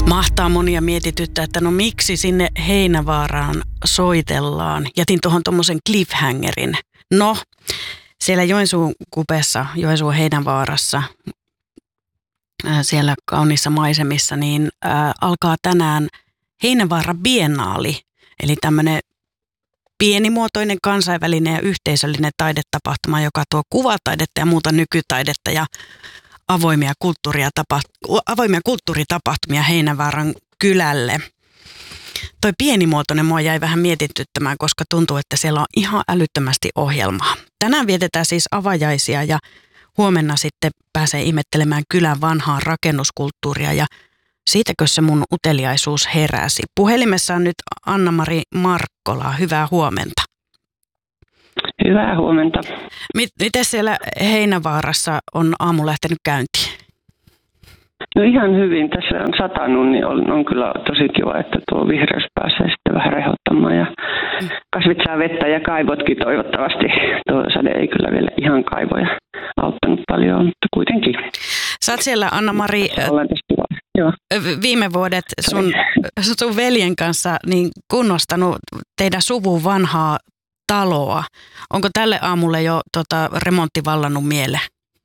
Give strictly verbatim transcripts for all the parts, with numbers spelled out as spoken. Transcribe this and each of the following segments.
Mahtaa monia mietityttää, että no miksi sinne Heinävaaraan soitellaan. Jätin tuohon tuommoisen cliffhangerin. No, siellä Joensuun kupeessa, Joensuun Heinävaarassa, siellä kauniissa maisemissa, niin ää, alkaa tänään Heinävaara Biennaali, eli tämmöinen pienimuotoinen kansainvälinen ja yhteisöllinen taidetapahtuma, joka tuo kuvataidetta ja muuta nykytaidetta ja avoimia, kulttuuria tapaht- avoimia kulttuuritapahtumia Heinävaaran kylälle. Toi pienimuotoinen mua jäi vähän mietityttämään, koska tuntuu, että siellä on ihan älyttömästi ohjelmaa. Tänään vietetään siis avajaisia ja huomenna sitten pääsee ihmettelemään kylän vanhaa rakennuskulttuuria ja siitäkö se mun uteliaisuus heräsi. Puhelimessa on nyt Anna-Mari Markkola. Hyvää huomenta. Hyvää huomenta. Miten siellä Heinävaarassa on aamu lähtenyt käyntiin? No ihan hyvin. Tässä on satanut, niin on, on kyllä tosi kiva, että tuo vihreys pääsee sitten vähän rehottamaan. Ja kasvit saa vettä ja kaivotkin toivottavasti. Tuo sade ei kyllä vielä ihan kaivoja auttanut paljon, mutta kuitenkin. Sä oot siellä, Anna-Mari, viime vuodet sun, sun veljen kanssa niin kunnostanut teidän suvun vanhaa taloa. Onko tälle aamulle jo tota, remontti vallannut mieleen?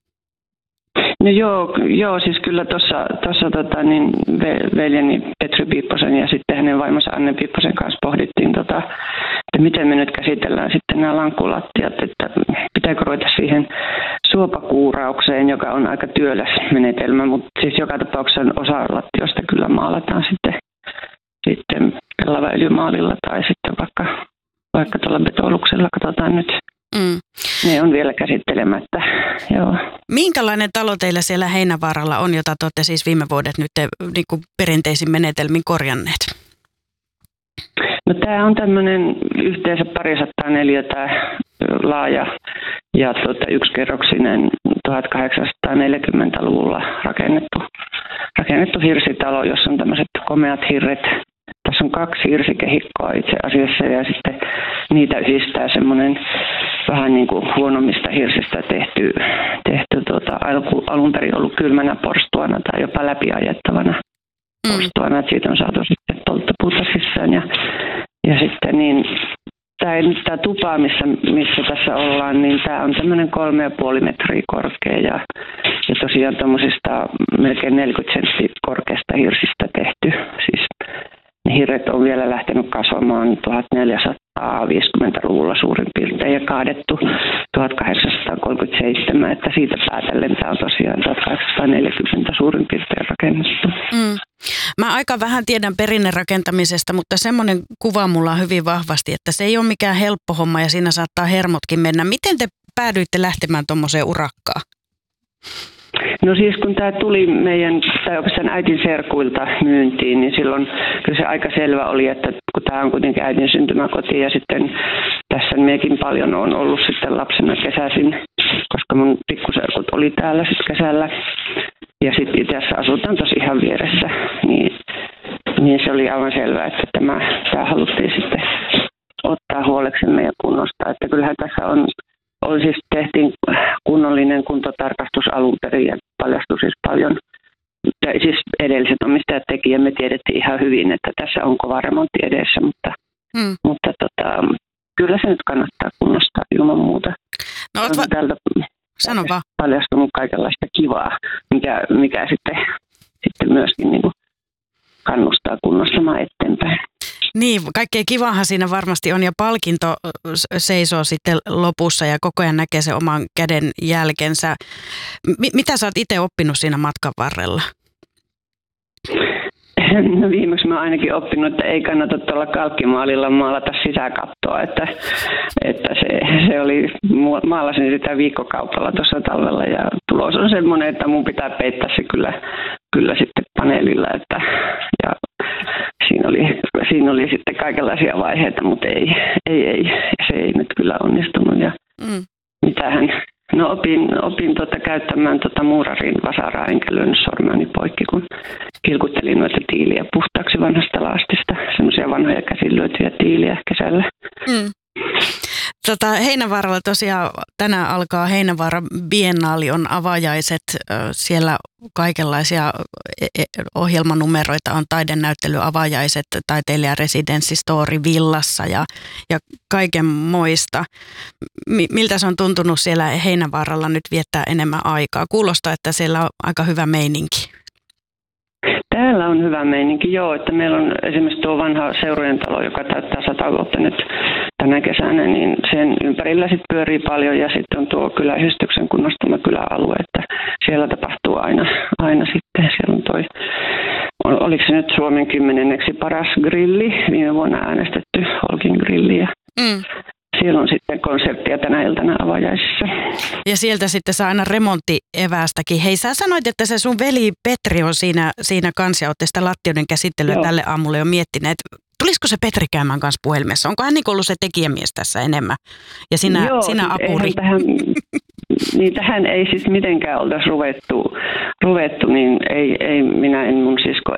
No joo, joo siis kyllä tuossa tossa, tota, niin veljeni Petri Piipposen ja sitten hänen vaimonsa Anne Piipposen kanssa pohdittiin, tota, että miten me nyt käsitellään sitten nämä lankkulattiat, että pitääkö ruveta siihen suopakuuraukseen, joka on aika työläs menetelmä, mutta siis joka tapauksessa osa lattioista kyllä maalataan sitten, sitten pellavaöljymaalilla tai sitten vaikka, vaikka tuolla betoluksella, katsotaan nyt. Mm. Ne on vielä käsittelemättä, joo. Minkälainen talo teillä siellä Heinävaaralla on, jota te olette siis viime vuodet nyt niin kuin perinteisin menetelmin korjanneet? No tämä on tämmöinen yhteensä parisataa neliötä laaja ja tuota, yksikerroksinen tuhatkahdeksansataaneljäkymmentäluvulla rakennettu, rakennettu hirsitalo, jossa on tämmöiset komeat hirret. Tässä on kaksi hirsikehikkoa itse asiassa ja sitten niitä yhdistää semmoinen vähän niin kuin huonommista hirsistä tehty, tehty tuota, alun perin ollut kylmänä porstuana tai jopa läpiajettavana mm. porstuana. Että siitä on saatu sitten polttopuuta sisään ja, ja sitten niin tämä, tämä tupa, missä, missä tässä ollaan, niin tämä on tämmöinen kolme ja puoli metriä korkea ja, ja tosiaan tuommoisista melkein neljäkymmentä senttiä korkeasta hirsistä tehty. Siis ne hirret on vielä lähtenyt kasvamaan tuhatneljäsataaviisikymmentäluvulla suurin piirtein ja kaadettu tuhatkahdeksansataakolmekymmentäseitsemän, että siitä päätellen tämä on tosiaan tuhatkahdeksansataaneljäkymmentä suurin piirtein rakennettu. Mm. Mä aika vähän tiedän perinnerakentamisesta, mutta semmoinen kuva mulla on hyvin vahvasti, että se ei ole mikään helppo homma ja siinä saattaa hermotkin mennä. Miten te päädyitte lähtemään tuommoiseen urakkaan? No siis kun tämä tuli meidän, tai oikeastaan äitin serkuilta myyntiin, niin silloin kyllä se aika selvä oli, että kun tämä on kuitenkin äitin syntymäkoti ja sitten tässä mekin paljon on ollut sitten lapsena kesäisin, koska mun pikkuserkut oli täällä sitten kesällä ja sitten itse asiassa asutaan tosi ihan vieressä, niin, niin se oli aivan selvää, että tämä, tämä haluttiin sitten ottaa huoleksemme ja kunnostaa, että kyllähän tässä on Oli siis tehtiin kunnollinen kuntotarkastus alun perin ja paljastui siis paljon. Ja siis edelliset omistajat teki ja me tiedettiin ihan hyvin, että tässä on kova remontti edessä, mutta, hmm. mutta tota, kyllä se nyt kannattaa kunnostaa ilman muuta. No, on va- täältä Sano vaan. paljastunut kaikenlaista kivaa, mikä, mikä sitten, sitten myöskin niin kuin kannustaa kunnostamaan eteenpäin. Niin, kaikkea kivahan siinä varmasti on ja palkinto seisoo sitten lopussa ja koko ajan näkee sen oman käden jälkensä. M- mitä sä oot itse oppinut siinä matkan varrella? No viimeksi mä oon ainakin oppinut, että ei kannata tuolla kalkkimaalilla maalata sisäkattoa, että, että se, se oli, maalasin sitä viikkokaupalla tuossa talvella ja tulos on semmoinen, että mun pitää peittää se kyllä, kyllä sitten paneelilla, että ja siinä oli, siinä oli sitten kaikenlaisia vaiheita, mutta ei, ei, ei, se ei nyt kyllä onnistunut ja mm. mitähän. No opin, opin tuota käyttämään tuota muurarin vasaraa enkä lyönyt sormeani poikki, kun kilkuttelin noita tiiliä puhtaaksi vanhasta laastista. Semmoisia vanhoja käsin lyötyjä tiiliä kesällä. Mm. Tota, Heinävaaralla tosiaan tänään alkaa Heinävaara Biennaali, on avajaiset, siellä kaikenlaisia ohjelmanumeroita on, taidenäyttely avajaiset, taiteilija residenssistori Villassa ja, ja kaiken moista. Miltä se on tuntunut siellä Heinävaaralla nyt viettää enemmän aikaa? Kuulostaa, että siellä on aika hyvä meininki. Täällä on hyvä meininki, joo, että meillä on esimerkiksi tuo vanha seurojen talo, joka täyttää sata vuotta nyt tänä kesänä, niin sen ympärillä sitten pyörii paljon ja sitten on tuo kyläyhdistyksen kunnostama kyläalue, että siellä tapahtuu aina, aina sitten, siellä on toi, oliko se nyt Suomen kymmenenneksi paras grilli, viime vuonna äänestetty Holkin grilli ja mm. Siellä on sitten konserttia tänä iltana avajaisissa. Ja sieltä sitten saa aina remonttievästäkin. Hei, sä sanoit, että se sun veli Petri on siinä, siinä kanssa ja olette sitä lattioiden käsittelyä Joo. tälle aamulle jo miettineet. Tulisiko se Petri käymään kanssa puhelimessa? Onko hän niin ollut se tekijämies tässä enemmän? Ja sinä, Joo, sinä apuri. Tähän, niin tähän ei siis mitenkään oltaisi ruvettu, ruvettu niin ei, ei minä en mun sisko